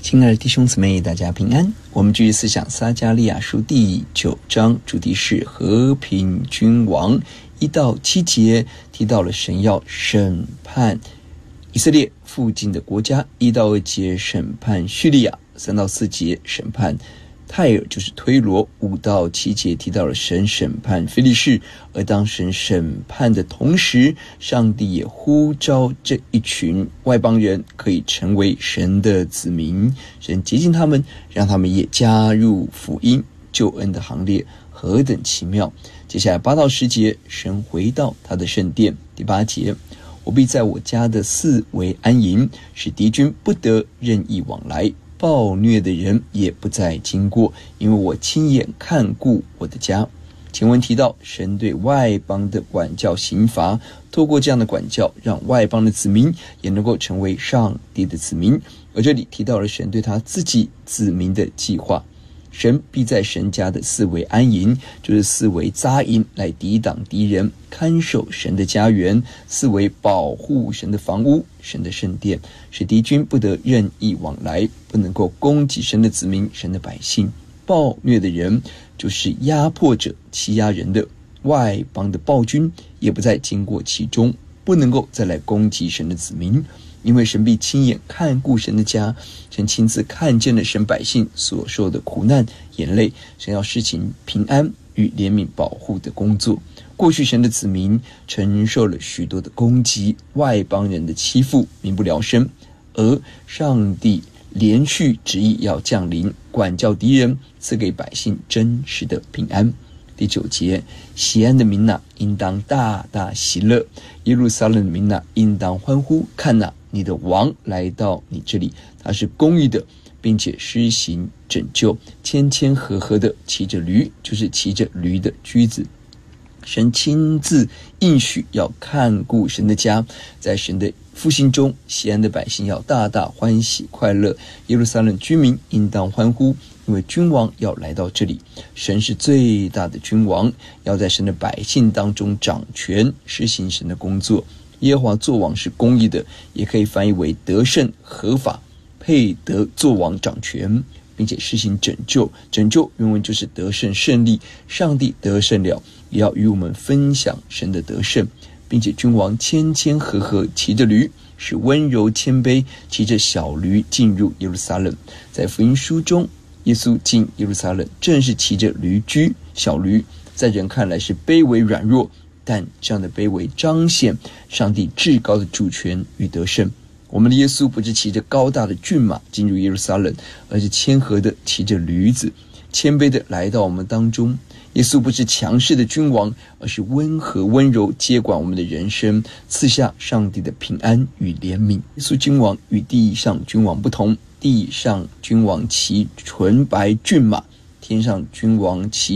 亲爱的弟兄姊妹，大家平安。我们继续思想撒迦利亚书第9章，主题是和平君王。1到7节提到了神要审判以色列附近的国家，1到2节审判叙利亚，3到4节审判泰尔，就是推罗。5到7节提到了神审判非利士，而当神审判的同时，上帝也呼召这一群外邦人可以成为神的子民，神接近他们，让他们也加入福音救恩的行列，何等奇妙。接下来8到10节，神回到他的圣殿。第8节，我必在我家的四围安营，使敌军不得任意往来，暴虐的人也不再经过，因为我亲眼看顾我的家。前文提到神对外邦的管教刑罚，透过这样的管教，让外邦的子民也能够成为上帝的子民。而这里提到了神对他自己子民的计划，神必在神家的四围安营，就是四围扎营，来抵挡敌人，看守神的家园，四围保护神的房屋，神的圣殿，使敌军不得任意往来，不能够攻击神的子民，神的百姓。暴虐的人就是压迫者，欺压人的外邦的暴君也不再经过其中，不能够再来攻击神的子民，因为神必亲眼看顾神的家，神亲自看见了神百姓所受的苦难眼泪，神要施行平安与怜悯保护的工作。过去神的子民承受了许多的攻击，外邦人的欺负，民不聊生，而上帝连续旨意要降临，管教敌人，赐给百姓真实的平安。第9节，西安的民哪，应当大大喜乐，耶路撒冷的民哪，应当欢呼。看哪，你的王来到你这里，他是公义的，并且施行拯救，谦谦和和的骑着驴，就是骑着驴的驹子。神亲自应许要看顾神的家，在神的复兴中，西安的百姓要大大欢喜快乐，耶路撒冷居民应当欢呼，因为君王要来到这里。神是最大的君王，要在神的百姓当中掌权，施行神的工作。耶和华作王是公义的，也可以翻译为得胜合法，配得作王掌权，并且施行拯救。拯救原文就是得胜胜利，上帝得胜了，也要与我们分享神的得胜。并且君王谦谦和和骑着驴，是温柔谦卑骑着小驴进入耶路撒冷。在福音书中，耶稣进耶路撒冷正是骑着驴驹，小驴在人看来是卑微软弱，但这样的卑微彰显上帝至高的主权与得胜。我们的耶稣不是骑着高大的骏马进入耶路撒冷，而是谦和的骑着驴子，谦卑的来到我们当中。耶稣不是强势的君王，而是温和温柔接管我们的人生，赐下上帝的平安与怜悯。耶稣君王与地上君王不同，地上君王骑纯白骏马，天上君王骑